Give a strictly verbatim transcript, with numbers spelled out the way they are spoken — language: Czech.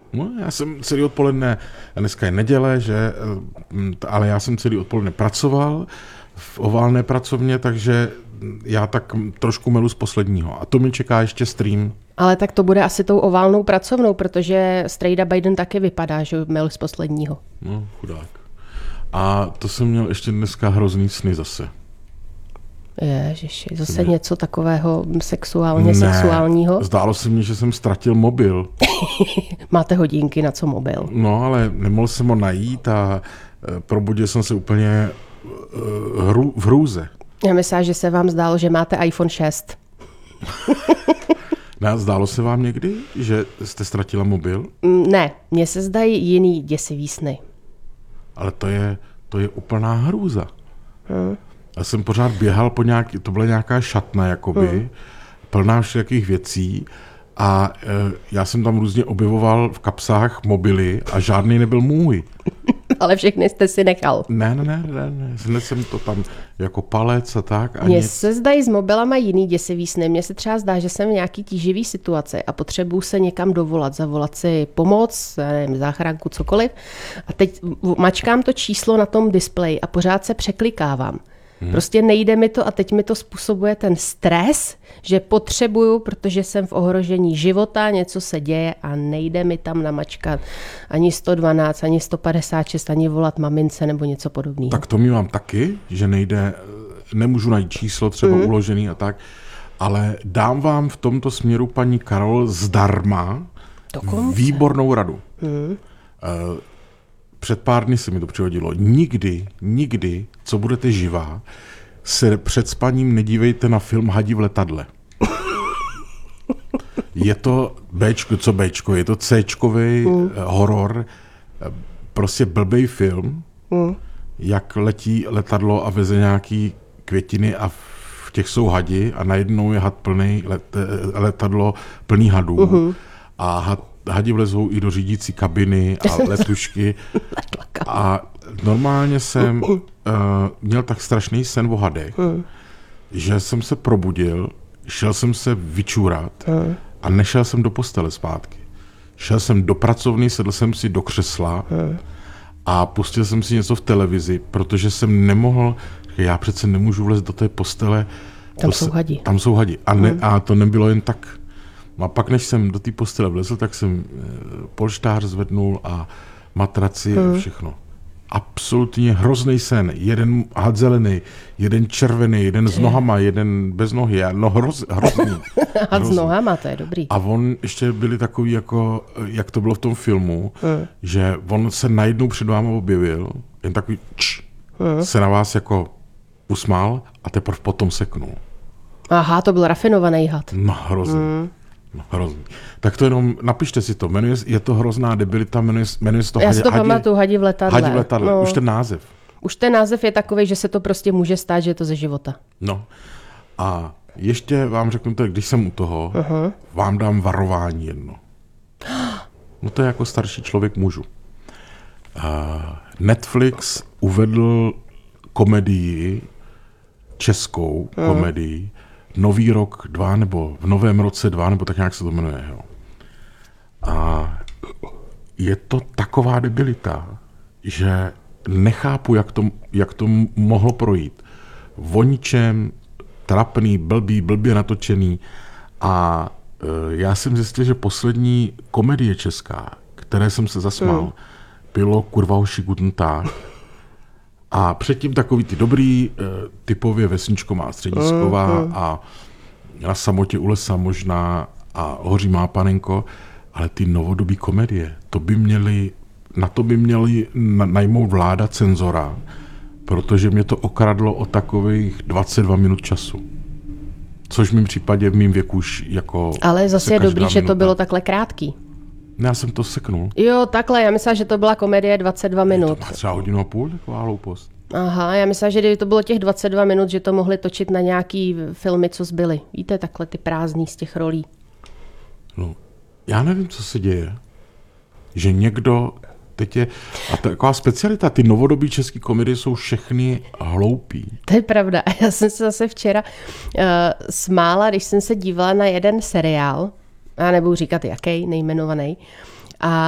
No, já jsem celý odpoledne, dneska je neděle, že, ale já jsem celý odpoledne pracoval v oválné pracovně, takže já tak trošku melu z posledního. A to mi čeká ještě stream. Ale tak to bude asi tou oválnou pracovnou, protože strejda Biden taky vypadá, že mel z posledního. No, chudák. A to jsem měl ještě dneska hrozný sny zase. Ježiši, zase mě... něco takového sexuálně ne, sexuálního. Zdálo se mi, že jsem ztratil mobil. Máte hodinky, na co mobil? No, ale nemohl jsem ho najít a probudil jsem se úplně hru, v hrůze. Já myslím, že se vám zdálo, že máte iPhone šest. Ne, zdálo se vám někdy, že jste ztratila mobil? Ne, mně se zdají jiný děsivý sny. Ale to je, to je úplná hrůza. Hmm. Já jsem pořád běhal po nějaký, to byla nějaká šatna, jakoby, hmm. plná všelijakých věcí a e, já jsem tam různě objevoval v kapsách mobily a žádný nebyl můj. Ale všechny jste si nechal. Ne, ne, ne, ne, ne. Znesl jsem to tam jako palec a tak. Mně se zdají s mobilama jiný děsivý sny. Mně se třeba zdá, že jsem v nějaký tíživý situaci a potřebuju se někam dovolat, zavolat si pomoc, nevím, záchranku, cokoliv. A teď mačkám to číslo na tom displeji a pořád se překlikávám. Hmm. Prostě nejde mi to a teď mi to způsobuje ten stres, že potřebuju, protože jsem v ohrožení života, něco se děje a nejde mi tam namačkat ani sto dvanáct, ani sto padesát šest, ani volat mamince nebo něco podobného. Tak to mi mám taky, že nejde, nemůžu najít číslo třeba hmm. uložený a tak, ale dám vám v tomto směru, paní Karol, zdarma výbornou radu. Hmm. Uh, Před pár dny se mi to přihodilo. Nikdy, nikdy, co budete živá, se před spaním nedívejte na film Hadi v letadle. Je to Bčko, co Bčko, je to Cčkový mm. horor, prostě blbej film, mm. jak letí letadlo a veze nějaký květiny a v těch jsou hadi a najednou je had plný, let, letadlo plný hadů mm-hmm. a had hadi vlezou i do řídící kabiny a letušky. A normálně jsem uh, měl tak strašný sen o hadech, hmm. že jsem se probudil, šel jsem se vyčůrat hmm. a nešel jsem do postele zpátky. Šel jsem do pracovny, sedl jsem si do křesla hmm. a pustil jsem si něco v televizi, protože jsem nemohl, já přece nemůžu vlez do té postele. Tam jsou hadi. Tam jsou hadi. A, ne, hmm. a to nebylo jen tak. A pak, než jsem do té postele vlezl, tak jsem polštář zvednul a matraci hmm. a všechno. Absolutně hrozný sen. Jeden had zelený, jeden červený, jeden s nohama, jeden bez nohy. No hroz, hrozný. Had s nohama, to je dobrý. A on ještě byli takový, jako, jak to bylo v tom filmu, hmm. že on se najednou před váma objevil, jen takový č, hmm. se na vás jako usmál a teprve potom seknul. Aha, to byl rafinovaný had. No hrozný. Hmm. No, hrozný. Tak to jenom, napište si to, jmenuje, je to hrozná debilita, jmenuje, jmenuje se to Já si to pamatuju, Hadi v letadle. Hadi v letadle, no. Už ten název. Už ten název je takový, že se to prostě může stát, že je to ze života. No a ještě vám řeknu to, když jsem u toho, uh-huh. vám dám varování jedno. No to je jako starší člověk můžu. Uh, Netflix uvedl komedii, českou uh-huh. komedii, Nový rok dva, nebo v novém roce dva, nebo tak nějak se to jmenuje. Jo. A je to taková debilita, že nechápu, jak to, jak to mohlo projít. O ničem, trapný, blbý, blbě natočený. A e, já jsem zjistil, že poslední komedie česká, které jsem se zasmál, mm. bylo Kurva hoši guten Tag. A předtím takový ty dobrý, typově vesničková, středisková mm, mm. a Na samotě u lesa možná a Hoří má panenko, ale ty novodobí komedie, to by měli, na to by měli najmout vláda cenzora, protože mě to okradlo o takových dvacet dva minut času. Což v mém případě v mém věku už jako... Ale zase je dobrý, minuta. Že to bylo takhle krátký. Já jsem to seknul. Jo, takhle, já myslím, že to byla komedie dvacet dva minut. To má třeba hodinu a půl, taková hloupost. Aha, já myslím, že kdyby to bylo těch dvacet dva minut, že to mohli točit na nějaký filmy, co zbyly. Víte, takhle ty prázdný z těch rolí. No, já nevím, co se děje. Že někdo teď je... A taková specialita, ty novodobí české komedie jsou všechny hloupí. To je pravda. Já jsem se zase včera uh, smála, když jsem se dívala na jeden seriál, já nebudu říkat jaký, nejmenovaný, a